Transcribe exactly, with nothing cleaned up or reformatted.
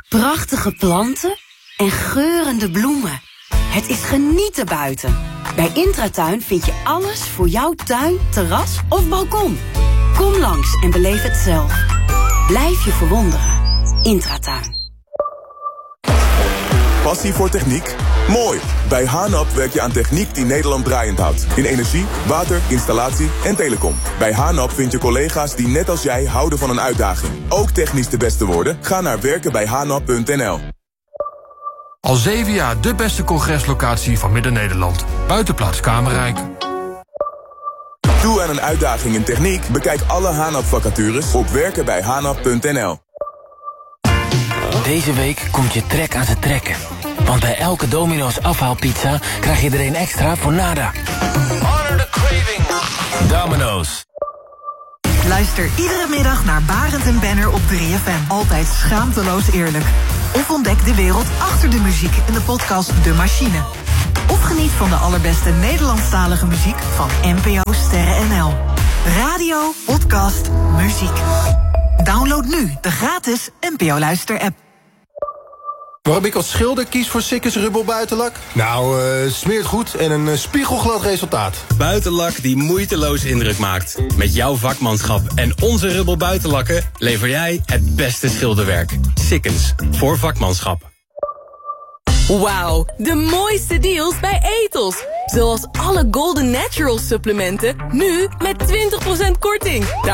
prachtige planten en geurende bloemen. Het is genieten buiten. Bij Intratuin vind je alles voor jouw tuin, terras of balkon. Kom langs en beleef het zelf. Blijf je verwonderen. Intratuin. Passie voor techniek? Mooi! Bij Hanap werk je aan techniek die Nederland draaiend houdt. In energie, water, installatie en telecom. Bij Hanap vind je collega's die net als jij houden van een uitdaging. Ook technisch de beste worden? Ga naar werken bij hanap punt n l. Al zeven jaar de beste congreslocatie van Midden-Nederland. Buitenplaats Kamerrijk. Toe aan een uitdaging in techniek? Bekijk alle Hanap-vacatures op werken bij hanap punt n l. Deze week komt je trek aan zijn trekken. Want bij elke Domino's afhaalpizza krijg je er een extra voor nada. Honor the craving. Domino's. Luister iedere middag naar Barend en Benner op drie F M. Altijd schaamteloos eerlijk. Of ontdek de wereld achter de muziek in de podcast De Machine. Of geniet van de allerbeste Nederlandstalige muziek van N P O Sterren N L. Radio, podcast, muziek. Download nu de gratis N P O Luister-app. Waarom ik als schilder kies voor Sikkes Rubbel Buitenlak? Nou, uh, smeert goed en een uh, spiegelglad resultaat. Buitenlak die moeiteloos indruk maakt. Met jouw vakmanschap en onze Rubbel Buitenlakken lever jij het beste schilderwerk. Sikkens, voor vakmanschap. Wauw, de mooiste deals bij Ethos. Zoals alle Golden Natural supplementen, nu met twintig procent korting.